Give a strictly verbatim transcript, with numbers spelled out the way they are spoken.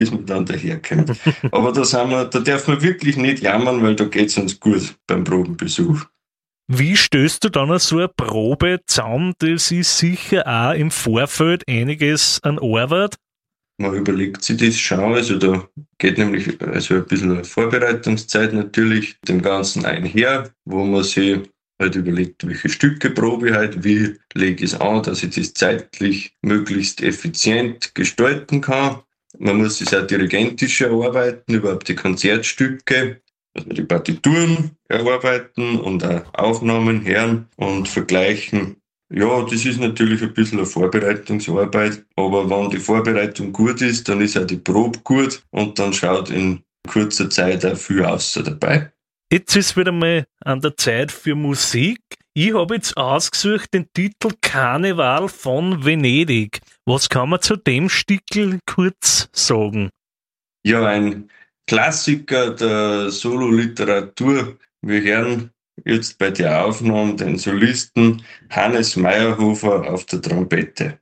bis wir dann daherkommen. Aber da, sind wir, da darf man wirklich nicht jammern, weil da geht es uns gut beim Probenbesuch. Wie stößt du dann so eine Probe zusammen? Das ist sicher auch im Vorfeld einiges an Arbeit. Man überlegt sich das schon, also da geht nämlich also ein bisschen eine Vorbereitungszeit natürlich dem Ganzen einher, wo man sich halt überlegt, welche Stücke probe ich halt, wie lege ich es an, dass ich das zeitlich möglichst effizient gestalten kann. Man muss sich auch dirigentisch erarbeiten, überhaupt die Konzertstücke, also die Partituren erarbeiten und auch Aufnahmen hören und vergleichen. Ja, das ist natürlich ein bisschen eine Vorbereitungsarbeit, aber wenn die Vorbereitung gut ist, dann ist auch die Probe gut und dann schaut in kurzer Zeit auch viel außer dabei. Jetzt ist wieder mal an der Zeit für Musik. Ich habe jetzt ausgesucht den Titel Karneval von Venedig. Was kann man zu dem Stickel kurz sagen? Ja, ein Klassiker der Sololiteratur. Wir hören jetzt bei der Aufnahme den Solisten Hannes Meyerhofer auf der Trompete.